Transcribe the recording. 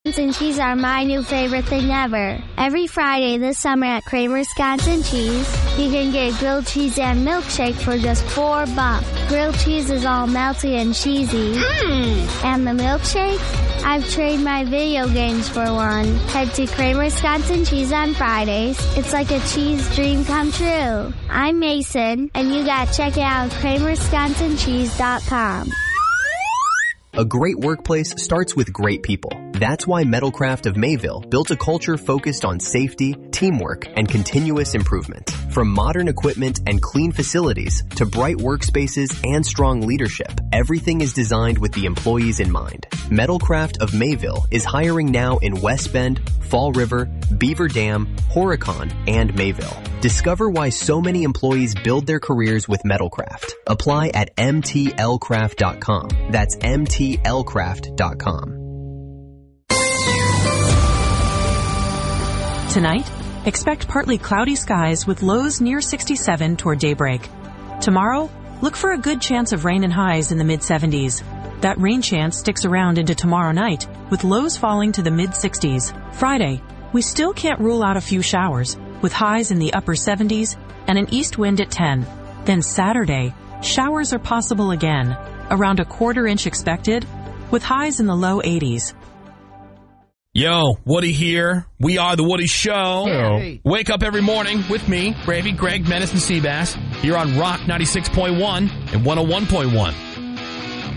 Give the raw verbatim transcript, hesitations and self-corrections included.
and cheese are my new favorite thing ever. Every Friday this summer at Kramer's Wisconsin Cheese, you can get grilled cheese and milkshake for just four bucks. Grilled cheese is all melty and cheesy. Mm. And the milkshake? I've traded my video games for one. Head to Kramer's Wisconsin Cheese on Fridays. It's like a cheese dream come true. I'm Mason, and you gotta check it out at kramer wisconsin cheese dot com. A great workplace starts with great people. That's why Metalcraft of Mayville built a culture focused on safety, teamwork, and continuous improvement. From modern equipment and clean facilities to bright workspaces and strong leadership, everything is designed with the employees in mind. Metalcraft of Mayville is hiring now in West Bend, Fall River, Beaver Dam, Horicon, and Mayville. Discover why so many employees build their careers with Metalcraft. Apply at m t l craft dot com. That's m t l craft dot com. Tonight, expect partly cloudy skies with lows near sixty-seven toward daybreak. Tomorrow, look for a good chance of rain and highs in the mid seventies. That rain chance sticks around into tomorrow night, with lows falling to the mid sixties. Friday, we still can't rule out a few showers, with highs in the upper seventies and an east wind at ten. Then Saturday, showers are possible again, around a quarter inch expected, with highs in the low eighties. Yo, Woody here. We are the Woody Show. Hey. Wake up every morning with me, Gravy, Greg, Menace, and Seabass, here on Rock ninety-six point one and one oh one point one.